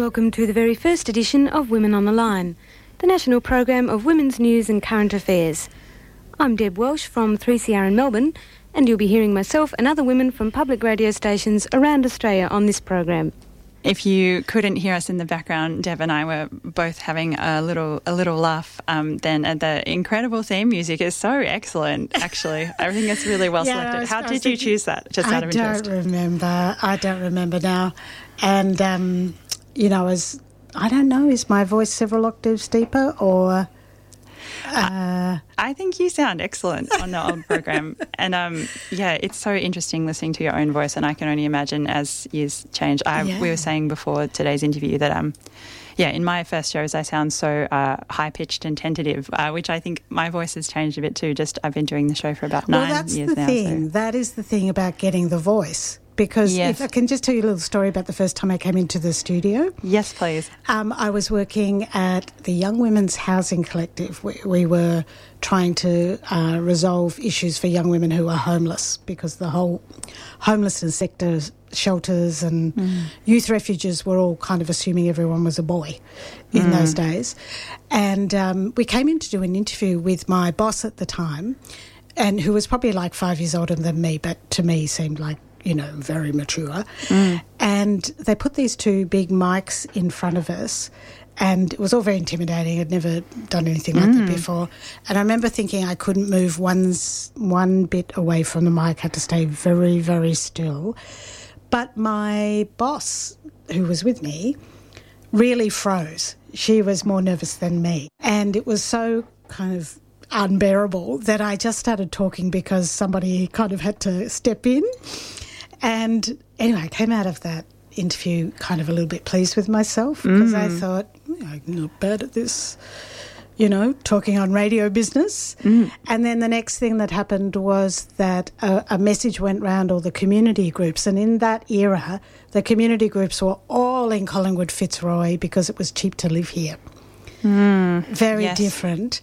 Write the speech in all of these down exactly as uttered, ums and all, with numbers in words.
welcome to the very first edition of Women on the Line, the national program of women's news and current affairs. I'm Deb Welsh from three C R in Melbourne, and you'll be hearing myself and other women from public radio stations around Australia on this program. If you couldn't hear us in the background, Deb and I were both having a little a little laugh. Um, then uh, the incredible theme music is so excellent, actually. I think it's really well yeah, selected. was, How did thinking, you choose that, just out of interest? I don't remember. I don't remember now. And, um, you know, as I don't know, is my voice several octaves deeper or... Uh, I think you sound excellent on the old program. And, um, yeah, it's so interesting listening to your own voice, and I can only imagine as years change. I, yeah. We were saying before today's interview that, um, yeah, in my first shows I sound so uh, high-pitched and tentative, uh, which I think my voice has changed a bit too. Just I've been doing the show for about well, nine that's years the now. Thing. So. That is the thing about getting the voice. Because yes. if I can just tell you a little story about the first time I came into the studio. Yes, please. Um, I was working at the Young Women's Housing Collective. We, we were trying to uh, resolve issues for young women who are homeless, because the whole homelessness sector, shelters and mm. youth refuges were all kind of assuming everyone was a boy in mm. those days. And um, we came in to do an interview with my boss at the time, and who was probably like five years older than me, but to me seemed like, you know, very mature. Mm. And they put these two big mics in front of us, and it was all very intimidating. I'd never done anything like mm. that before. And I remember thinking I couldn't move one, one bit away from the mic, had to stay very, very still. But my boss, who was with me, really froze. She was more nervous than me. And it was so kind of unbearable that I just started talking because somebody kind of had to step in. And anyway, I came out of that interview kind of a little bit pleased with myself, because mm. I thought, oh, I'm not bad at this, you know, talking on radio business. Mm. And then the next thing that happened was that a, a message went round all the community groups. And in that era, the community groups were all in Collingwood Fitzroy because it was cheap to live here. Mm. Very yes. different.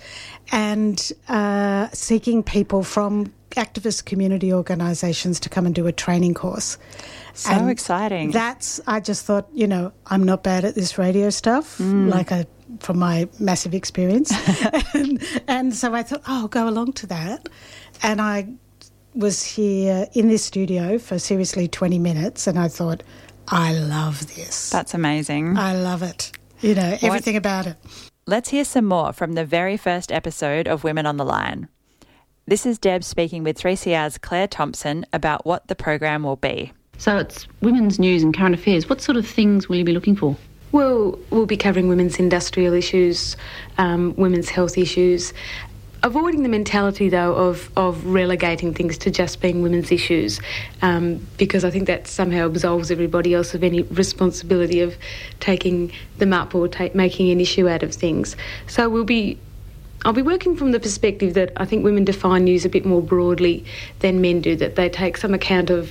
And uh, seeking people from activist community organisations to come and do a training course. So and exciting. That's, I just thought, you know, I'm not bad at this radio stuff, mm. like I, from my massive experience. and, and so I thought, oh, I'll go along to that. And I was here in this studio for seriously twenty minutes, and I thought, I love this. That's amazing. I love it. You know, everything what? about it. Let's hear some more from the very first episode of Women on the Line. This is Deb speaking with three C R's Claire Thompson about what the program will be. So it's women's news and current affairs. What sort of things will you be looking for? Well, we'll be covering women's industrial issues, um, women's health issues, avoiding the mentality, though, of, of relegating things to just being women's issues, um, because I think that somehow absolves everybody else of any responsibility of taking them up or take, making an issue out of things. So we'll be... I'll be working from the perspective that I think women define news a bit more broadly than men do, that they take some account of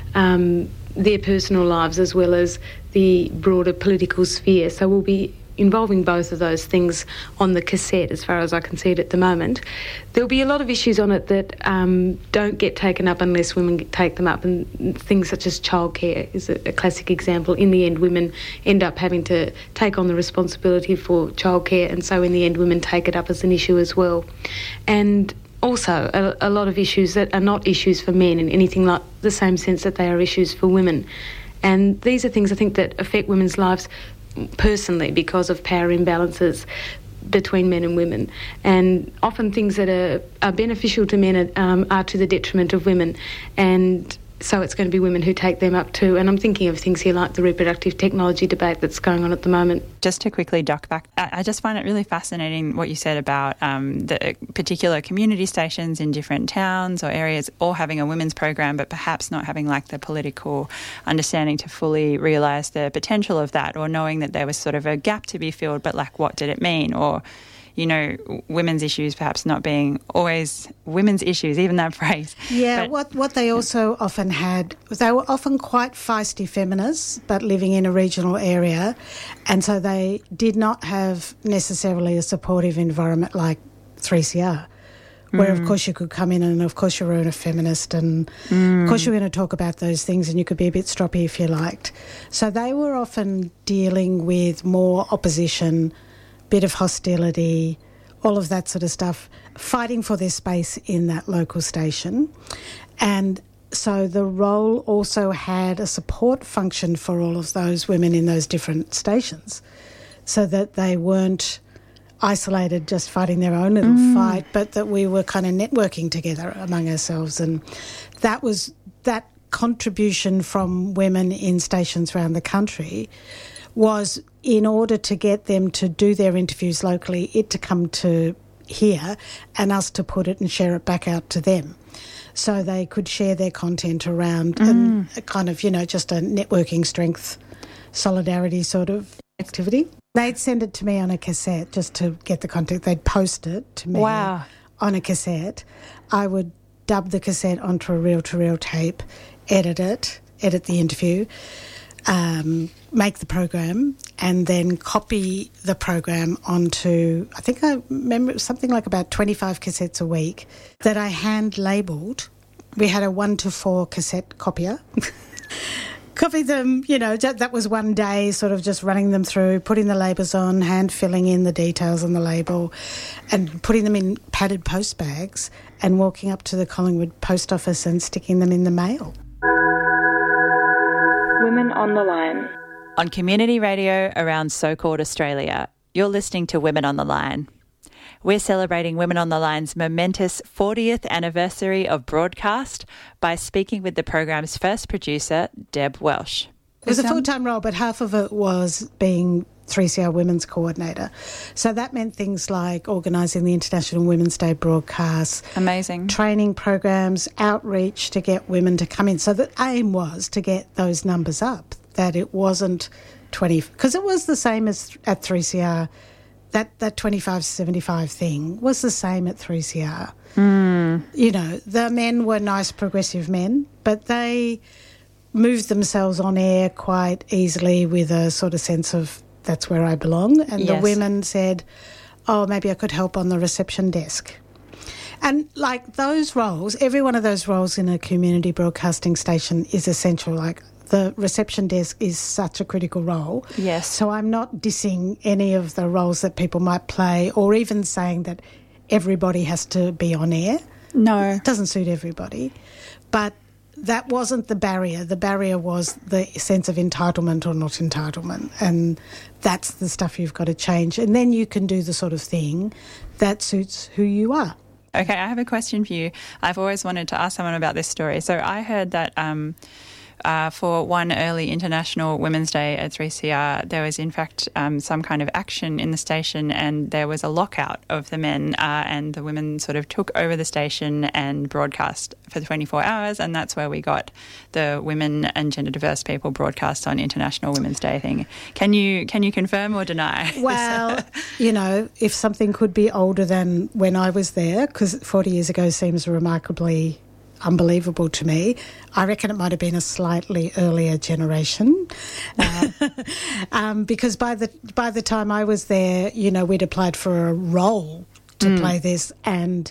um, their personal lives as well as the broader political sphere. So we'll be involving both of those things on the cassette, as far as I can see it at the moment. There'll be a lot of issues on it that um, don't get taken up unless women take them up, and things such as childcare is a, a classic example. In the end, women end up having to take on the responsibility for childcare, and so in the end, women take it up as an issue as well. And also a, a lot of issues that are not issues for men in anything like the same sense that they are issues for women. And these are things I think that affect women's lives personally because of power imbalances between men and women, and often things that are, are beneficial to men are, um, are to the detriment of women, and so it's going to be women who take them up too. And I'm thinking of things here like the reproductive technology debate that's going on at the moment. Just to quickly duck back, I just find it really fascinating what you said about um, the particular community stations in different towns or areas all having a women's program, but perhaps not having like the political understanding to fully realise the potential of that, or knowing that there was sort of a gap to be filled, but like what did it mean? Or you know, women's issues perhaps not being always women's issues, even that phrase. Yeah, but, what what they also often had, they were often quite feisty feminists, but living in a regional area, and so they did not have necessarily a supportive environment like three C R, where of course you could come in and of course you were a feminist and Mm. of course you were going to talk about those things and you could be a bit stroppy if you liked. So they were often dealing with more opposition, bit of hostility, all of that sort of stuff, fighting for their space in that local station. And so the role also had a support function for all of those women in those different stations, so that they weren't isolated just fighting their own little mm. fight, but that we were kind of networking together among ourselves. And that was that contribution from women in stations around the country was in order to get them to do their interviews locally, it to come to here and us to put it and share it back out to them. So they could share their content around mm. and a kind of, you know, just a networking strength, solidarity sort of activity. They'd send it to me on a cassette just to get the content. They'd post it to me wow. on a cassette. I would dub the cassette onto a reel-to-reel tape, edit it, edit the interview, um, make the program, and then copy the program onto, I think I remember it was something like about twenty-five cassettes a week that I hand-labelled. We had a one to four cassette copier. Copy them, you know, that was one day, sort of just running them through, putting the labels on, hand filling in the details on the label and putting them in padded post bags and walking up to the Collingwood post office and sticking them in the mail. Women on the Line. On community radio around so-called Australia, you're listening to Women on the Line. We're celebrating Women on the Line's momentous fortieth anniversary of broadcast by speaking with the program's first producer, Deb Welsh. It was a full-time role, but half of it was being three C R Women's Coordinator. So that meant things like organising the International Women's Day broadcasts. Amazing. Training programs, outreach to get women to come in. So the aim was to get those numbers up, that it wasn't twenty, because it was the same as at three C R. That that twenty-five seventy-five thing was the same at three C R. Mm. You know, the men were nice progressive men, but they moved themselves on air quite easily with a sort of sense of that's where I belong. And yes. the women said, oh, maybe I could help on the reception desk. And like those roles, every one of those roles in a community broadcasting station is essential. Like the reception desk is such a critical role. Yes. So I'm not dissing any of the roles that people might play or even saying that everybody has to be on air. No. It doesn't suit everybody. But that wasn't the barrier. The barrier was the sense of entitlement or not entitlement. And that's the stuff you've got to change. And then you can do the sort of thing that suits who you are. Okay, I have a question for you. I've always wanted to ask someone about this story. So I heard that um, uh, for one early International Women's Day at three C R, there was in fact um, some kind of action in the station and there was a lockout of the men uh, and the women sort of took over the station and broadcast for twenty-four hours, and that's where we got the women and gender diverse people broadcast on International Women's Day thing. Can you can you confirm or deny? Well, you know, if something could be older than when I was there, because forty years ago seems remarkably unbelievable to me, I reckon it might have been a slightly earlier generation. Uh, um, because by the by the time I was there, you know, we'd applied for a role to mm. play this, and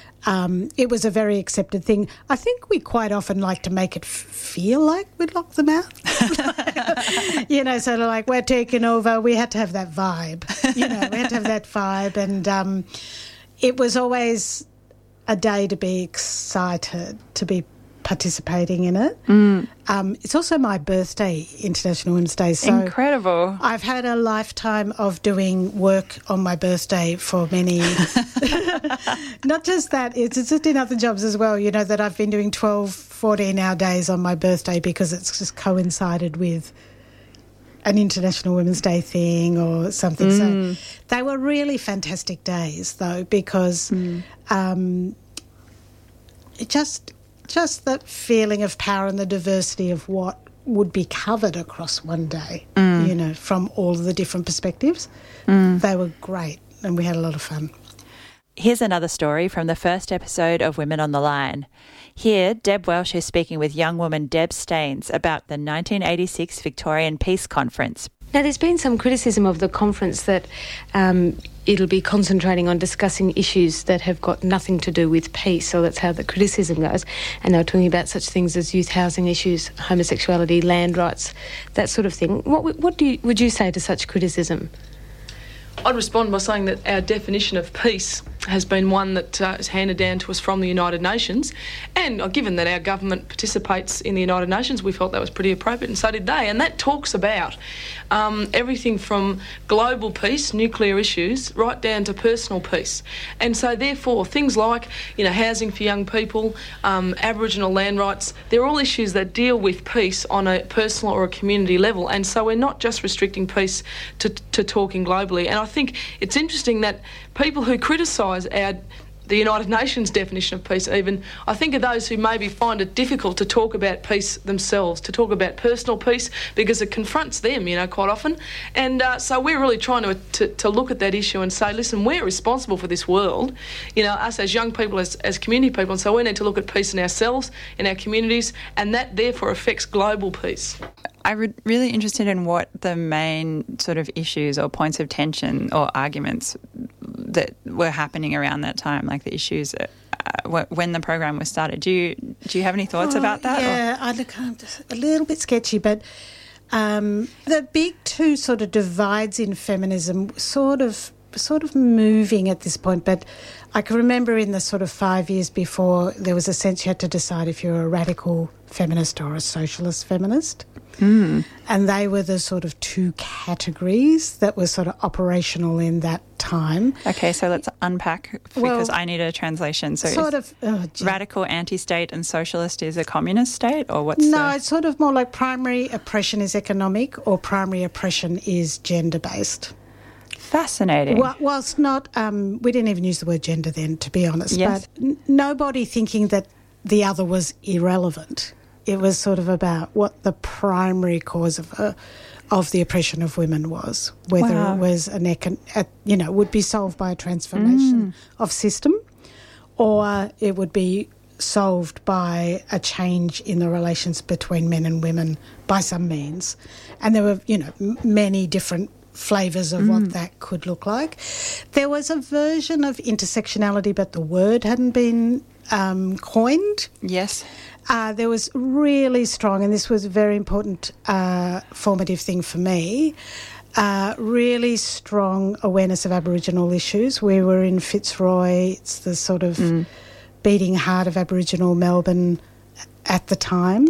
Um, it was a very accepted thing. I think we quite often like to make it f- feel like we'd lock them out. You know, sort of like we're taking over. We had to have that vibe. You know, we had to have that vibe. And um, it was always a day to be excited, to be participating in it. Mm. Um, it's also my birthday, International Women's Day. So incredible. I've had a lifetime of doing work on my birthday for many, not just that, it's, it's just in other jobs as well, you know, that I've been doing twelve, fourteen hour days on my birthday because it's just coincided with an International Women's Day thing or something. Mm. So they were really fantastic days though, because mm. um, it just... just the feeling of power and the diversity of what would be covered across one day, mm. you know, from all of the different perspectives. Mm. They were great and we had a lot of fun. Here's another story from the first episode of Women on the Line. Here, Deb Welsh is speaking with young woman Deb Staines about the nineteen eighty-six Victorian Peace Conference. Now, there's been some criticism of the conference that um, it'll be concentrating on discussing issues that have got nothing to do with peace, so that's how the criticism goes. And they were talking about such things as youth housing issues, homosexuality, land rights, that sort of thing. What, what do you, would you say to such criticism? I'd respond by saying that our definition of peace has been one that uh, is handed down to us from the United Nations, and uh, given that our government participates in the United Nations, we felt that was pretty appropriate, and so did they. And that talks about um, everything from global peace, nuclear issues, right down to personal peace. And so therefore things like, you know, housing for young people, um, Aboriginal land rights, they're all issues that deal with peace on a personal or a community level. And so we're not just restricting peace to, to talking globally. And I think it's interesting that people who criticise our the United Nations definition of peace even, I think, are those who maybe find it difficult to talk about peace themselves, to talk about personal peace, because it confronts them, you know, quite often. And uh, so we're really trying to, to to look at that issue and say, listen, we're responsible for this world, you know, us as young people, as, as community people, and so we need to look at peace in ourselves, in our communities, and that therefore affects global peace. I'm really interested in what the main sort of issues or points of tension or arguments that were happening around that time, like the issues uh, when the program was started. Do you do you have any thoughts oh, about that? Yeah, I look I'm just a little bit sketchy, but um, the big two sort of divides in feminism sort of sort of moving at this point. But I can remember in the sort of five years before, there was a sense you had to decide if you're a radical feminist or a socialist feminist. Mm. And they were the sort of two categories that were sort of operational in that time. Okay, so let's unpack, because well, I need a translation. So sort of oh, radical anti-state and socialist is a communist state, or what's No, the... it's sort of more like primary oppression is economic or primary oppression is gender-based. Fascinating. Well, whilst not, um, we didn't even use the word gender then, to be honest, yes. but n- nobody thinking that the other was irrelevant. It was sort of about what the primary cause of uh, of the oppression of women was, whether wow. it was an econ- a, you know, would be solved by a transformation mm. of system, or it would be solved by a change in the relations between men and women by some means. And there were, you know, m- many different flavours of mm. what that could look like. There was a version of intersectionality, but the word hadn't been um, coined. Yes. Uh, there was really strong, and this was a very important uh, formative thing for me, uh, really strong awareness of Aboriginal issues. We were in Fitzroy, it's the sort of mm. beating heart of Aboriginal Melbourne at the time.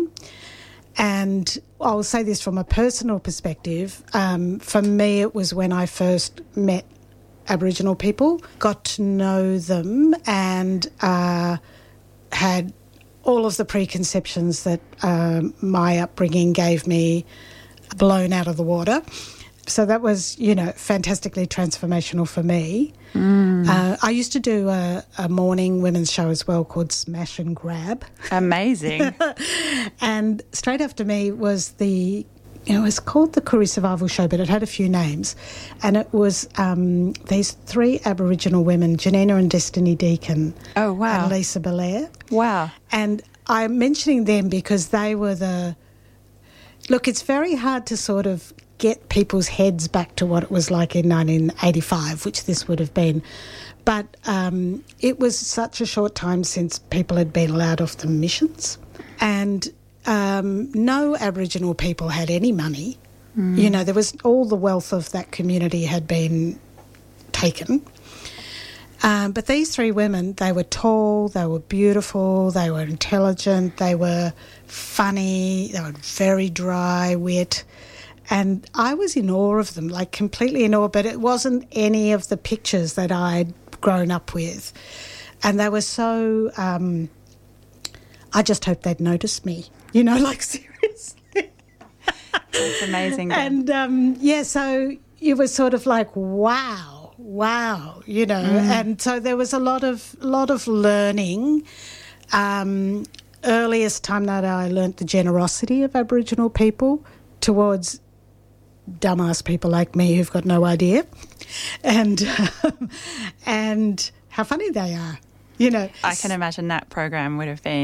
And I'll say this from a personal perspective. Um, for me, it was when I first met Aboriginal people, got to know them, and uh, had all of the preconceptions that um, my upbringing gave me blown out of the water. So that was, you know, fantastically transformational for me. Mm. Uh, I used to do a, a morning women's show as well called Smash and Grab. Amazing. And straight after me was the, you know, it was called the Koori Survival Show, but it had a few names. And it was um, these three Aboriginal women, Janina and Destiny Deacon. Oh, wow. And Lisa Belair. Wow. And I'm mentioning them because they were the... Look, it's very hard to sort of get people's heads back to what it was like in nineteen eighty-five, which this would have been. But um, it was such a short time since people had been allowed off the missions. And um, no Aboriginal people had any money. Mm. You know, there was all the wealth of that community had been taken. Um, but these three women, they were tall, they were beautiful, they were intelligent, they were funny, they were very dry wit. And I was in awe of them, like completely in awe, but it wasn't any of the pictures that I'd grown up with. And they were so, um, I just hope they'd noticed me, you know, like seriously. That's amazing. And, um, yeah, so it was sort of like, wow, wow, you know. Mm. And so there was a lot of, lot of learning. Um, earliest time that I learnt the generosity of Aboriginal people towards dumbass people like me who've got no idea, and um, and how funny they are, you know. I can imagine that program would have been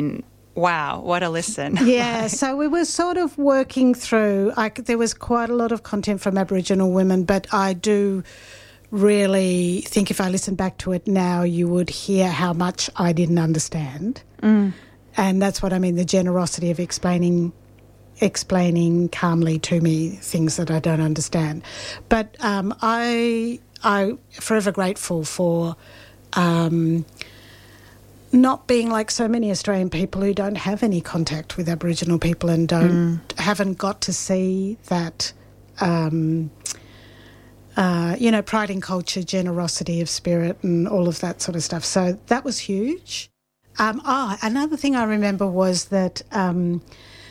Wow, what a listen. Yeah, so we were sort of working through, I, there was quite a lot of content from Aboriginal women, but I do really think if I listen back to it now, you would hear how much I didn't understand. Mm. And that's what I mean, the generosity of explaining explaining calmly to me things that I don't understand. But um, I, I'm forever grateful for um, not being like so many Australian people who don't have any contact with Aboriginal people and don't mm. haven't got to see that, um, uh, you know, pride in culture, generosity of spirit and all of that sort of stuff. So that was huge. Um, oh, another thing I remember was that... Um,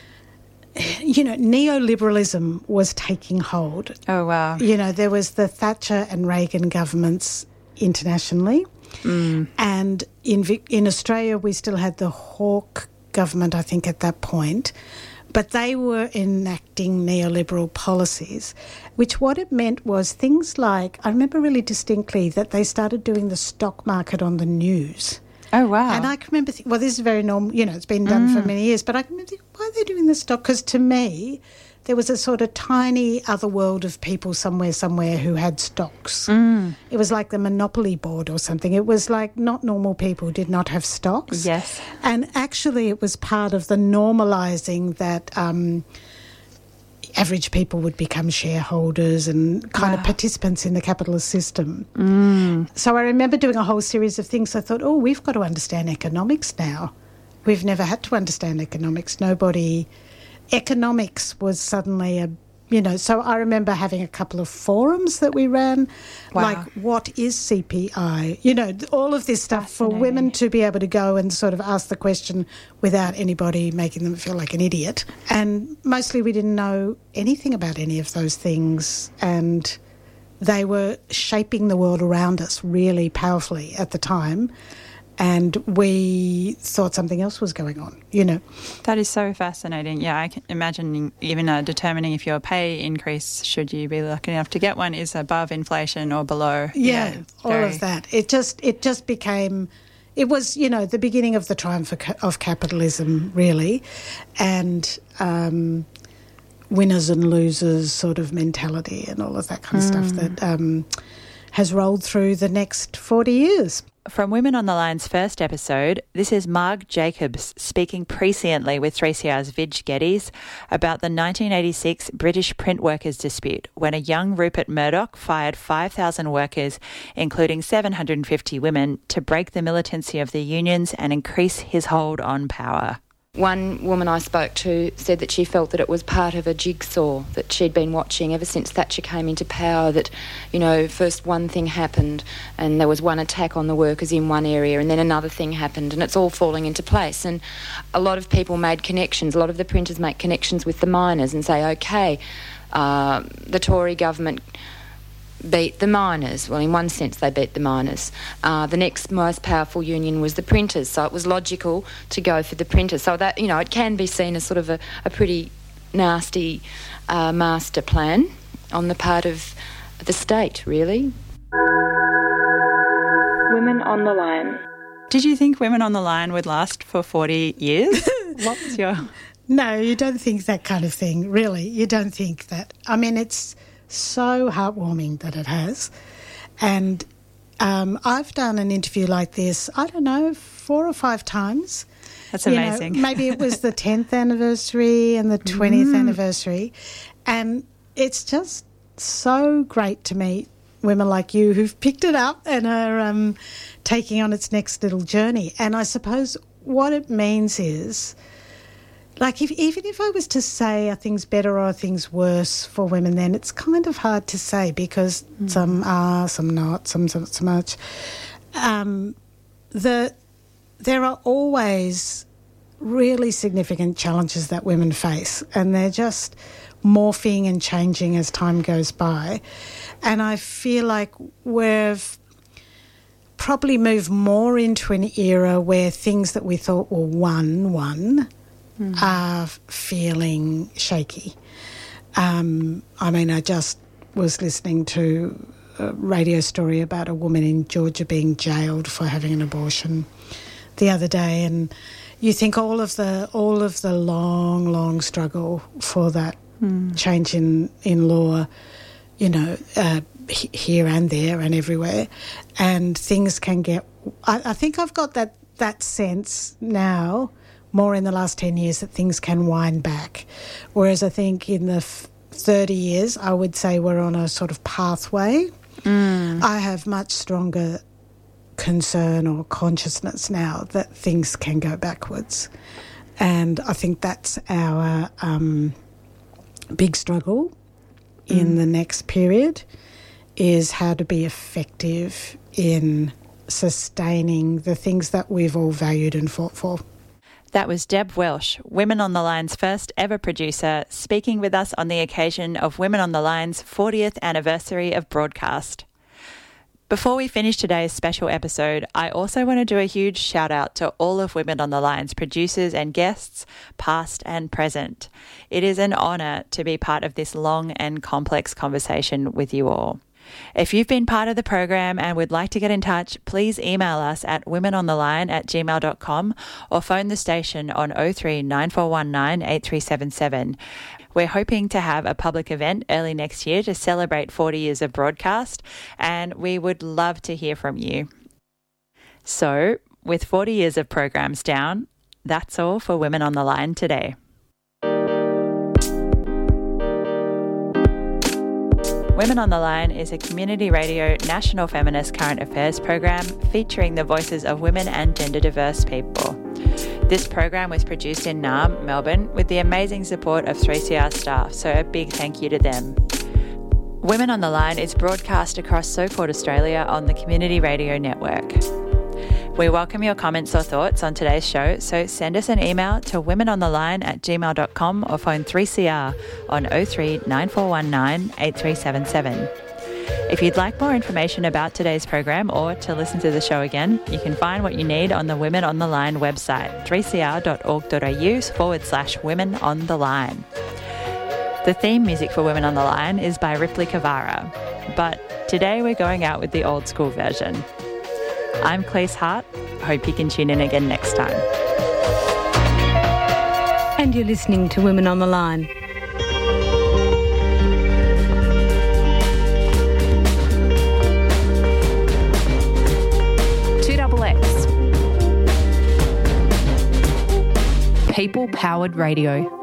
you know, neoliberalism was taking hold. Oh, wow. You know, there was the Thatcher and Reagan governments internationally. Mm. And in in Australia, we still had the Hawke government, I think, at that point. But they were enacting neoliberal policies, which what it meant was things like, I remember really distinctly that they started doing the stock market on the news. Oh, wow. And I can remember thinking, well, this is very normal, you know, it's been done mm. for many years, but I can remember thinking, why are they doing this stock? Because to me, there was a sort of tiny other world of people somewhere, somewhere who had stocks. Mm. It was like the Monopoly board or something. It was like not normal people did not have stocks. Yes. And actually it was part of the normalising that... Um, average people would become shareholders and kind wow. of participants in the capitalist system. Mm. So I remember doing a whole series of things. I thought, oh, we've got to understand economics now. We've never had to understand economics. Nobody... Economics was suddenly a... You know, so I remember having a couple of forums that we ran, wow. like what is C P I? You know, all of this stuff for women to be able to go and sort of ask the question without anybody making them feel like an idiot. And mostly we didn't know anything about any of those things, and they were shaping the world around us really powerfully at the time. And we thought something else was going on, you know. That is so fascinating. Yeah, I can imagine even uh, determining if your pay increase, should you be lucky enough to get one, is above inflation or below. Yeah, yeah all very... of that. It just it just became, it was, you know, the beginning of the triumph of capitalism, really, and um, winners and losers sort of mentality and all of that kind of mm. stuff that um, has rolled through the next forty years. From Women on the Line's first episode, this is Marg Jacobs speaking presciently with three C R's Vidge Geddes about the nineteen eighty-six British print workers dispute, when a young Rupert Murdoch fired five thousand workers, including seven hundred fifty women, to break the militancy of the unions and increase his hold on power. One woman I spoke to said that she felt that it was part of a jigsaw that she'd been watching ever since Thatcher came into power, that, you know, first one thing happened and there was one attack on the workers in one area and then another thing happened and it's all falling into place. And a lot of people made connections, a lot of the printers make connections with the miners and say, OK, uh, the Tory government beat the miners. Well, in one sense they beat the miners. Uh, the next most powerful union was the printers, so it was logical to go for the printers. So that, you know, it can be seen as sort of a, a pretty nasty uh, master plan on the part of the state, really. Women on the Line. Did you think Women on the Line would last for forty years? What's your... No, you don't think that kind of thing, really. You don't think that. I mean, it's so heartwarming that it has. And um, I've done an interview like this, I don't know, four or five times. That's amazing. You know, maybe it was the tenth anniversary and the twentieth mm. anniversary. And it's just so great to meet women like you who've picked it up and are um, taking on its next little journey. And I suppose what it means is, like, if, even if I was to say are things better or are things worse for women, then it's kind of hard to say because mm. some are, some not, some not so much. Um, the there are always really significant challenges that women face, and they're just morphing and changing as time goes by. And I feel like we've probably moved more into an era where things that we thought were one, one, Mm. are feeling shaky. Um, I mean, I just was listening to a radio story about a woman in Georgia being jailed for having an abortion the other day, and, you think all of the all of the long, long struggle for that mm. change in, in law, you know, uh, h- here and there and everywhere, and things can get... I, I think I've got that, that sense now, more in the last ten years, that things can wind back. Whereas I think in the f- thirty years, I would say we're on a sort of pathway. Mm. I have much stronger concern or consciousness now that things can go backwards. And I think that's our um, big struggle mm. in the next period, is how to be effective in sustaining the things that we've all valued and fought for. That was Deb Welsh, Women on the Line's first ever producer, speaking with us on the occasion of Women on the Line's fortieth anniversary of broadcast. Before we finish today's special episode, I also want to do a huge shout out to all of Women on the Line's producers and guests, past and present. It is an honour to be part of this long and complex conversation with you all. If you've been part of the program and would like to get in touch, please email us at womenontheline at gmail dot com or phone the station on oh three nine four one nine eight three seven seven. We're hoping to have a public event early next year to celebrate forty years of broadcast, and we would love to hear from you. So, with forty years of programs down, that's all for Women on the Line today. Women on the Line is a community radio national feminist current affairs program featuring the voices of women and gender diverse people. This program was produced in Naarm, Melbourne, with the amazing support of three C R staff, so a big thank you to them. Women on the Line is broadcast across So Called Australia on the Community Radio Network. We welcome your comments or thoughts on today's show, so send us an email to womenontheline at gmail dot com or phone three C R on oh three nine four one nine eight three seven seven. If you'd like more information about today's program or to listen to the show again, you can find what you need on the Women on the Line website, three c r dot org dot a u forward slash Women on the Line. The theme music for Women on the Line is by Ripley Kavara, but today we're going out with the old school version. I'm Cleese Hart. Hope you can tune in again next time. And you're listening to Women on the Line. two X X. People-powered radio.